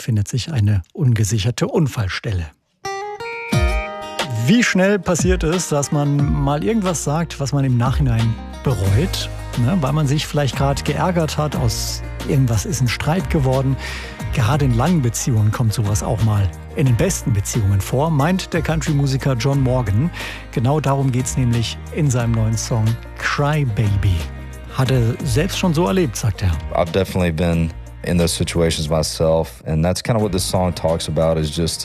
findet sich eine ungesicherte Unfallstelle. Wie schnell passiert es, dass man mal irgendwas sagt, was man im Nachhinein bereut, ne? Weil man sich vielleicht gerade geärgert hat, aus irgendwas ist ein Streit geworden. Gerade in langen Beziehungen kommt sowas auch mal in den besten Beziehungen vor, meint der Country-Musiker John Morgan. Genau darum geht's nämlich in seinem neuen Song Cry Baby. Hat er selbst schon so erlebt, sagt er. I've definitely been in those situations myself, and that's kind of what this song talks about, is just